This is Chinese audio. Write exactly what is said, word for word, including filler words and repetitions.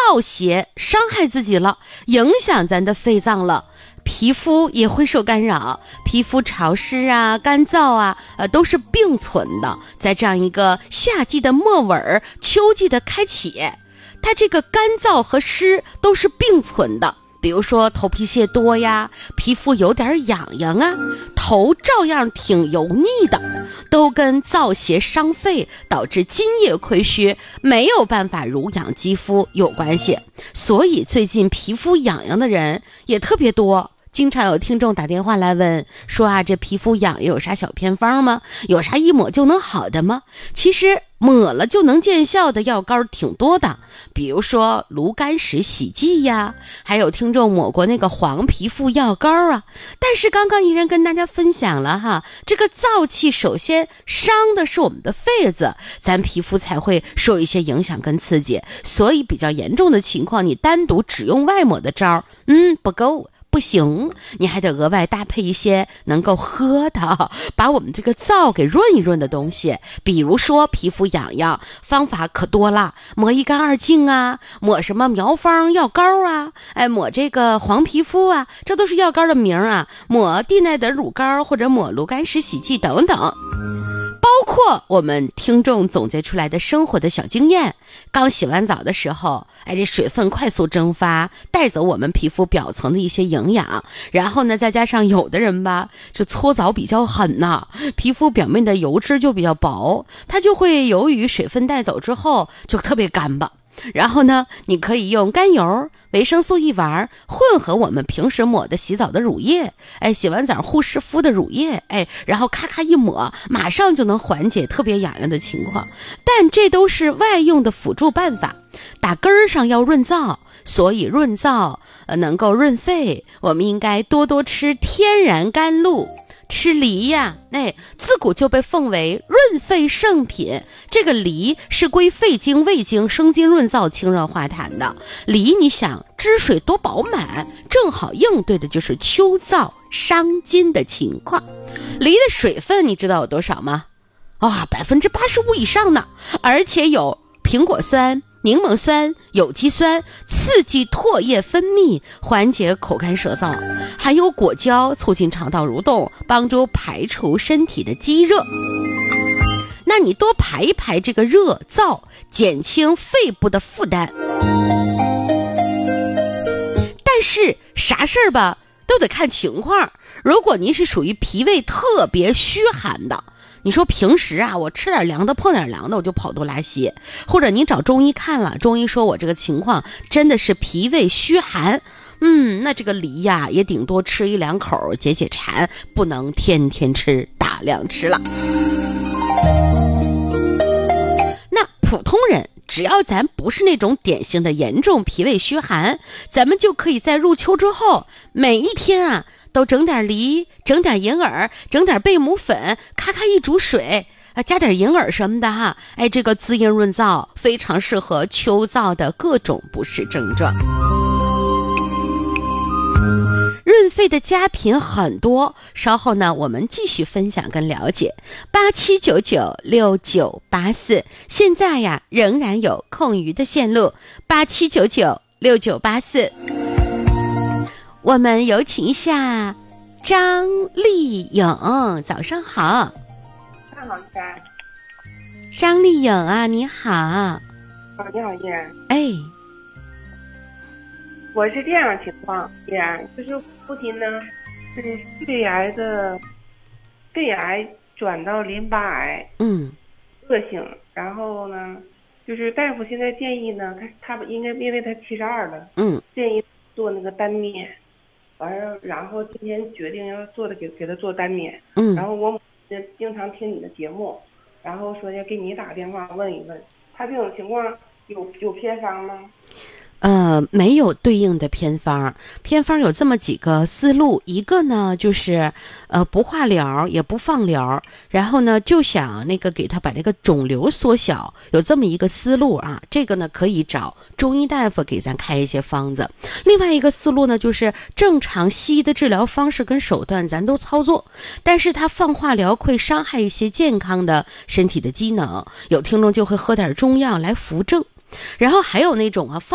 燥邪伤害自己了，影响咱的肺脏了，皮肤也会受干扰，皮肤潮湿啊、干燥啊，呃，都是并存的。在这样一个夏季的末尾、秋季的开启，它这个干燥和湿都是并存的。比如说头皮屑多呀，皮肤有点痒痒啊，头照样挺油腻的，都跟燥邪伤肺导致津液亏虚，没有办法濡养肌肤有关系。所以最近皮肤痒痒的人也特别多，经常有听众打电话来问说啊，这皮肤痒有啥小偏方吗？有啥一抹就能好的吗？其实抹了就能见效的药膏挺多的，比如说炉甘石洗剂呀，还有听众抹过那个黄皮肤药膏啊。但是刚刚依然跟大家分享了哈，这个燥气首先伤的是我们的肺子，咱皮肤才会受一些影响跟刺激。所以比较严重的情况，你单独只用外抹的招，嗯，不够。不行，你还得额外搭配一些能够喝的，把我们这个燥给润一润的东西。比如说皮肤痒痒，方法可多了，抹一干二净啊，抹什么苗方药膏啊，哎，抹这个黄皮肤啊，这都是药膏的名啊，抹地奈德乳膏或者抹炉甘石洗剂等等。包括我们听众总结出来的生活的小经验，刚洗完澡的时候，哎，这水分快速蒸发，带走我们皮肤表层的一些营养，然后呢，再加上有的人吧，就搓澡比较狠呐、啊，皮肤表面的油脂就比较薄，它就会由于水分带走之后就特别干巴。然后呢，你可以用甘油、维生素一丸混合我们平时抹的洗澡的乳液，哎，洗完澡护湿敷的乳液，哎，然后咔咔一抹，马上就能缓解特别痒痒的情况。但这都是外用的辅助办法，打根儿上要润燥，所以润燥呃能够润肺，我们应该多多吃天然甘露。吃梨呀，哎，自古就被奉为润肺圣品。这个梨是归肺经、胃经、生津润燥、清热化痰的。梨，你想汁水多饱满，正好应对的就是秋燥伤津的情况。梨的水分你知道有多少吗？啊、哦，百分之八十五以上呢，而且有苹果酸、柠檬酸、有机酸，刺激唾液分泌，缓解口干舌燥；含有果胶，促进肠道蠕动，帮助排除身体的积热。那你多排一排这个热燥，减轻肺部的负担。但是啥事儿吧，都得看情况。如果您是属于脾胃特别虚寒的，你说平时啊，我吃点凉的碰点凉的我就跑肚拉稀，或者你找中医看了，中医说我这个情况真的是脾胃虚寒，嗯，那这个梨呀也顶多吃一两口解解馋，不能天天吃，大量吃了。那普通人只要咱不是那种典型的严重脾胃虚寒，咱们就可以在入秋之后每一天啊都整点梨，整点银耳，整点贝母粉，咔咔一煮水，啊，加点银耳什么的哈，哎，这个滋阴润燥，非常适合秋燥的各种不适症状。润肺的佳品很多，稍后呢我们继续分享跟了解。八七九九六九八四，现在呀仍然有空余的线路，八七九九六九八四。我们有请一下张丽颖，早上好。 上好，依然。 张丽颖啊，你好。 啊，你好，依然。 哎， 我是这样的情况，依然就是父亲呢是肺癌的，肺癌转到淋巴癌， 嗯， 恶性。然后呢，就是大夫现在建议呢，他他应该因为他七十二了， 嗯， 建议做那个单面。完了，然后今天决定要做的给给他做单面， 嗯， 然后我母亲经常听你的节目，然后说要给你打电话问一问，他这种情况有有偏方吗？ 呃，没有对应的偏方，偏方有这么几个思路，一个呢就是呃不化疗也不放疗，然后呢就想那个给他把这个肿瘤缩小，有这么一个思路啊，这个呢可以找中医大夫给咱开一些方子。另外一个思路呢就是正常西医的治疗方式跟手段咱都操作，但是他放化疗会伤害一些健康的身体的机能，有听众就会喝点中药来扶正。然后还有那种啊放